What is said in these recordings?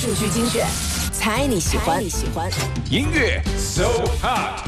数据精选，猜你喜欢。 音乐 So Hot。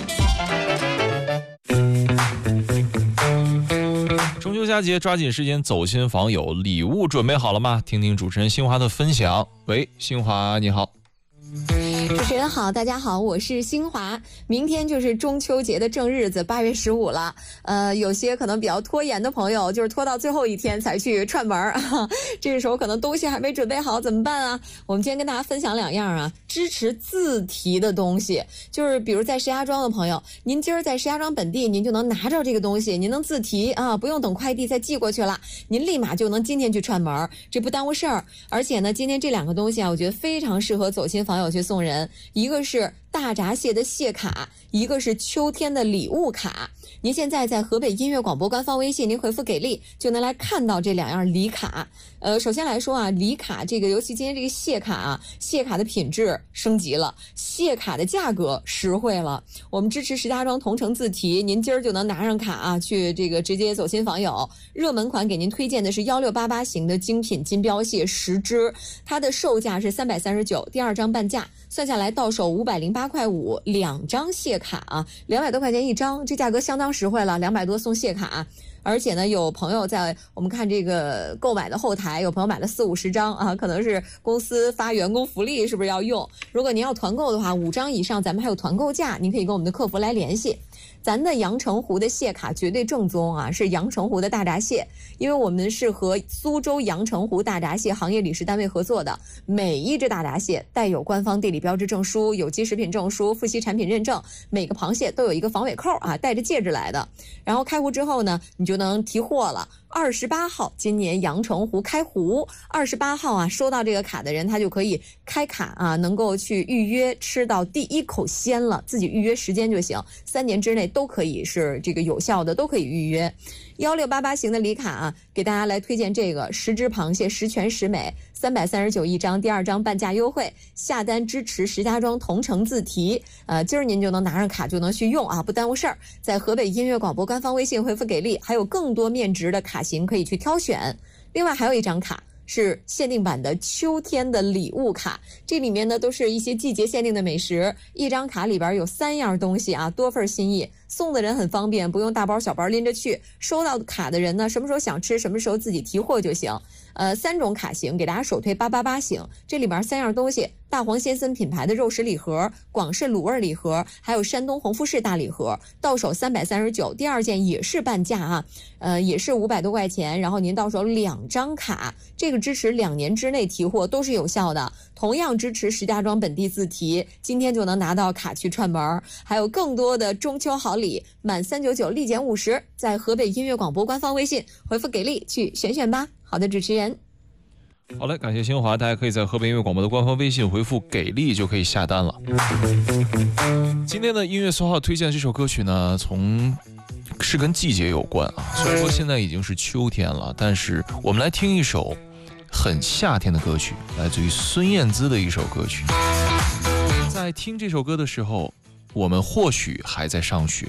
中秋佳节，抓紧时间走亲访友，礼物准备好了吗？听听主持人新华的分享。喂，新华你好。 主持人好，大家好，我是新华。明天就是中秋节的正日子，8月15了。有些可能比较拖延的朋友，就是拖到最后一天才去串门这个时候可能东西还没准备好，怎么办啊？我们今天跟大家分享2样啊，支持自提的东西，就是比如在石家庄的朋友，您今儿在石家庄本地，您就能拿着这个东西，您能自提啊，不用等快递再寄过去了，您立马就能今天去串门，这不耽误事儿。而且呢，今天这2个东西啊，我觉得非常适合走亲访友去送人。一个是大闸蟹的蟹卡，一个是秋天的礼物卡。您现在在河北音乐广播官方微信，您回复给力就能来看到这2样礼卡。首先来说啊，礼卡这个，尤其今天这个蟹卡啊，蟹卡的品质升级了，蟹卡的价格实惠了。我们支持石家庄同城自提，您今儿就能拿上卡啊，去这个直接走亲访友。热门款给您推荐的是1688型的精品金标蟹10只，它的售价是339，第2张半价，算下来到手508块5，2张蟹卡啊，200多块钱一张，这价格相当实惠了，200多送蟹卡。而且呢，有朋友在我们看这个购买的后台，有朋友买了40-50张啊，可能是公司发员工福利，是不是要用？如果您要团购的话，5张以上咱们还有团购价，您可以跟我们的客服来联系。咱的阳澄湖的蟹卡绝对正宗啊，是阳澄湖的大闸蟹，因为我们是和苏州阳澄湖大闸蟹行业理事单位合作的，每一只大闸蟹带有官方地理标志证书、有机食品证书、富硒产品认证，每个螃蟹都有一个防尾扣啊，带着戒指来的。然后开湖之后呢，你就能提货了。28号今年阳澄湖开湖，28号啊，收到这个卡的人他就可以开卡啊，能够去预约吃到第1口鲜了，自己预约时间就行，3年之内都可以是这个有效的，都可以预约。1688型的礼卡啊，给大家来推荐这个10只螃蟹10全10美，339一张，第2张半价优惠，下单支持石家庄同城自提。今儿您就能拿上卡就能去用啊，不耽误事儿。在河北音乐广播官方微信回复给力，还有更多面值的卡型可以去挑选。另外还有一张卡是限定版的秋天的礼物卡，这里面呢都是一些季节限定的美食，一张卡里边有3样东西啊，多份心意，送的人很方便，不用大包小包拎着去，收到卡的人呢什么时候想吃什么时候自己提货就行。3种卡型给大家首推888型，这里边3样东西，大黄先森品牌的肉食礼盒，广式卤味礼盒，还有山东红富士大礼盒，到手339，第2件也是半价啊，也是500多块钱，然后您到手2张卡，这个支持2年之内提货都是有效的，同样支持石家庄本地自提，今天就能拿到卡去串门。还有更多的中秋好礼，满399立减50，在河北音乐广播官方微信回复给力去选选吧。好的，主持人。 好嘞，感谢新华，大家可以在河北音乐广播的官方微信回复给力就可以下单了。今天的音乐搜号推荐这首歌曲呢，是跟季节有关啊，虽然说现在已经是秋天了，但是我们来听一首很夏天的歌曲，来自于孙燕姿的一首歌曲。在听这首歌的时候，我们或许还在上学，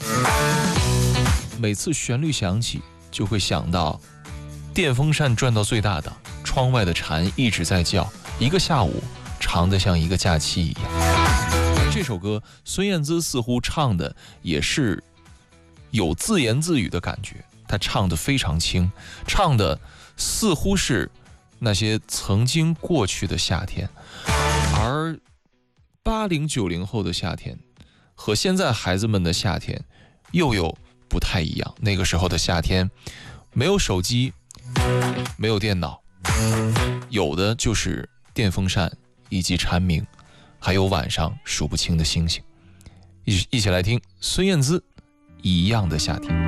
每次旋律响起就会想到电风扇转到最大档，窗外的蝉一直在叫，一个下午长得像一个假期一样。这首歌孙燕姿似乎唱的也是有自言自语的感觉，她唱得非常轻，唱的似乎是那些曾经过去的夏天。而80、90后的夏天和现在孩子们的夏天又有不太一样。那个时候的夏天没有手机，没有电脑，有的就是电风扇以及蝉鸣，还有晚上数不清的星星。一起来听孙燕姿《一样的夏天》。